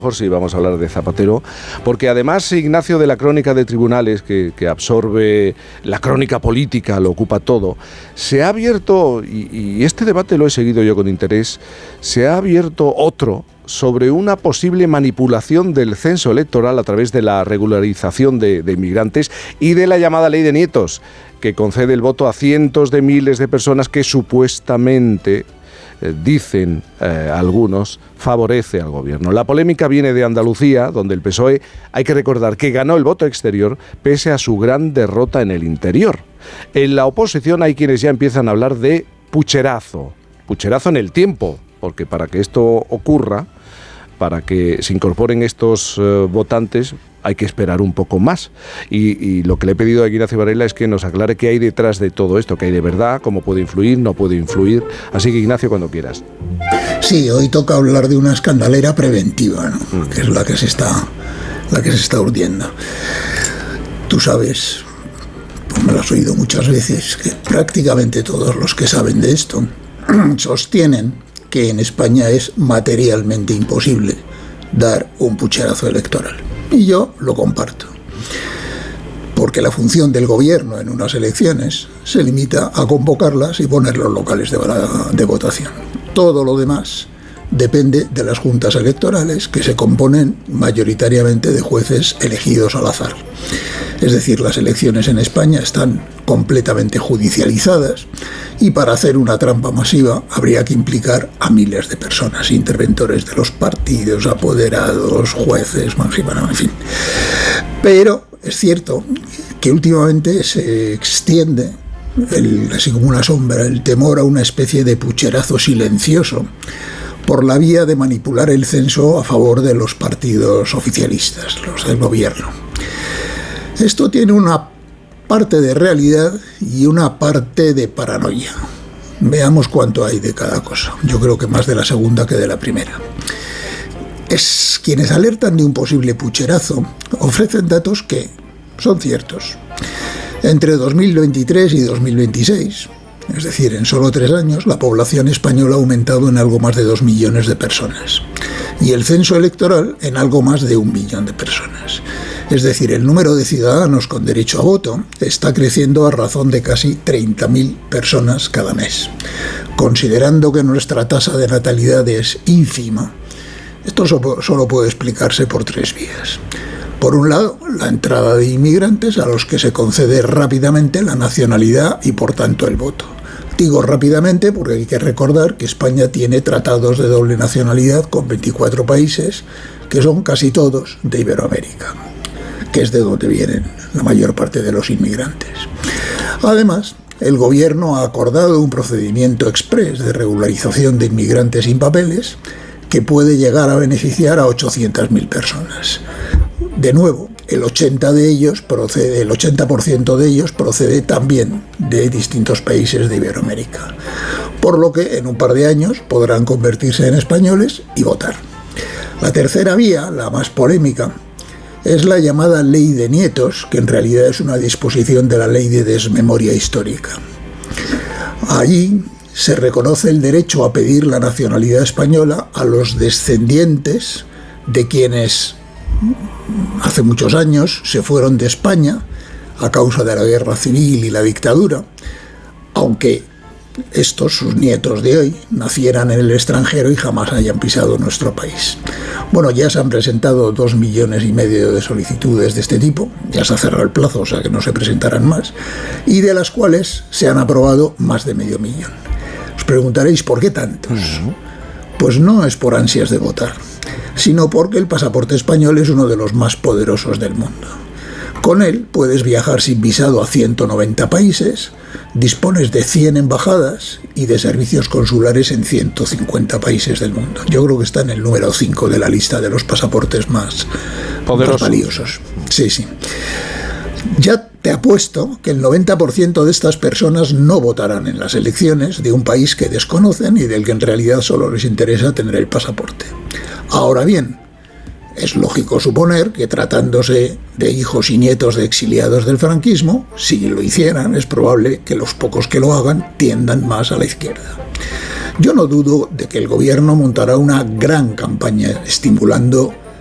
Mejor sí, vamos a hablar de Zapatero, porque además Ignacio, de la crónica de tribunales que absorbe la crónica política, lo ocupa todo, se ha abierto, y este debate lo he seguido yo con interés, se ha abierto otro sobre una posible manipulación del censo electoral a través de la regularización de inmigrantes y de la llamada ley de nietos, que concede el voto a cientos de miles de personas que supuestamente, dicen algunos, favorece al gobierno. La polémica viene de Andalucía, donde el PSOE, hay que recordar que ganó el voto exterior pese a su gran derrota en el interior. En la oposición hay quienes ya empiezan a hablar de pucherazo en el tiempo, porque para que esto ocurra, para que se incorporen estos votantes, hay que esperar un poco más. Y lo que le he pedido a Ignacio Varela es que nos aclare qué hay detrás de todo esto, qué hay de verdad, cómo puede influir, no puede influir. Así que, Ignacio, cuando quieras. Sí, hoy toca hablar de una escandalera preventiva, ¿no? Que es la que se está urdiendo. Tú sabes, pues me lo has oído muchas veces, que prácticamente todos los que saben de esto sostienen que en España es materialmente imposible dar un pucherazo electoral. Y yo lo comparto, porque la función del gobierno en unas elecciones se limita a convocarlas y poner los locales de votación. Todo lo demás depende de las juntas electorales, que se componen mayoritariamente de jueces elegidos al azar. Es decir, las elecciones en España están completamente judicializadas y para hacer una trampa masiva habría que implicar a miles de personas, interventores de los partidos, apoderados, jueces, en fin. Pero es cierto que últimamente se extiende, así como una sombra, el temor a una especie de pucherazo silencioso por la vía de manipular el censo a favor de los partidos oficialistas, los del gobierno. Esto tiene una parte de realidad y una parte de paranoia. Veamos cuánto hay de cada cosa. Yo creo que más de la segunda que de la primera. Quienes alertan de un posible pucherazo ofrecen datos que son ciertos. Entre 2023 y 2026, es decir, en solo 3 años, la población española ha aumentado en algo más de 2 millones de personas y el censo electoral en algo más de 1 millón de personas. Es decir, el número de ciudadanos con derecho a voto está creciendo a razón de casi 30.000 personas cada mes. Considerando que nuestra tasa de natalidad es ínfima, esto solo puede explicarse por 3 vías. Por un lado, la entrada de inmigrantes a los que se concede rápidamente la nacionalidad y por tanto el voto. Digo rápidamente porque hay que recordar que España tiene tratados de doble nacionalidad con 24 países, que son casi todos de Iberoamérica, que es de donde vienen la mayor parte de los inmigrantes. Además, el gobierno ha acordado un procedimiento exprés de regularización de inmigrantes sin papeles que puede llegar a beneficiar a 800.000 personas. De nuevo, el 80% de ellos procede también de distintos países de Iberoamérica, por lo que en un par de años podrán convertirse en españoles y votar. La tercera vía, la más polémica, es la llamada ley de nietos, que en realidad es una disposición de la ley de desmemoria histórica. Allí se reconoce el derecho a pedir la nacionalidad española a los descendientes de quienes hace muchos años se fueron de España a causa de la guerra civil y la dictadura, aunque estos, sus nietos de hoy, nacieran en el extranjero y jamás hayan pisado nuestro país. Bueno, ya se han presentado 2,5 millones de solicitudes de este tipo, ya se ha cerrado el plazo, o sea que no se presentarán más, y de las cuales se han aprobado más de 500.000. Os preguntaréis, ¿por qué tantos? Pues no es por ansias de votar, sino porque el pasaporte español es uno de los más poderosos del mundo. Con él puedes viajar sin visado a 190 países, dispones de 100 embajadas y de servicios consulares en 150 países del mundo. Yo creo que está en el número 5 de la lista de los pasaportes más valiosos. Sí. Ya te apuesto que el 90% de estas personas no votarán en las elecciones de un país que desconocen y del que en realidad solo les interesa tener el pasaporte. Ahora bien, es lógico suponer que tratándose de hijos y nietos de exiliados del franquismo, si lo hicieran, es probable que los pocos que lo hagan tiendan más a la izquierda. Yo no dudo de que el gobierno montará una gran campaña estimulando